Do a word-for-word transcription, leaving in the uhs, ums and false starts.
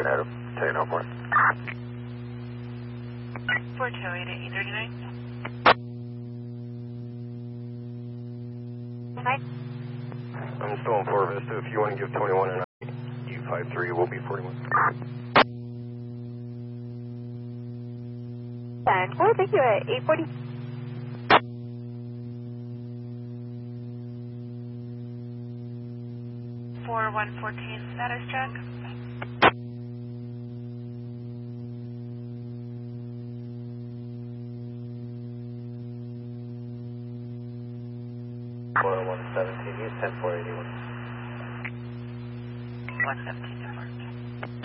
straight ahead of Taking Airport. four two eight eight thirty-nine. Night. I'm still in Fort Vista. If you want to give twenty-one and U five three will be forty-one. ten four, thank you at eight forty. four one fourteen, status check. four one seventeen, use ten four eighty-one. one seventeen.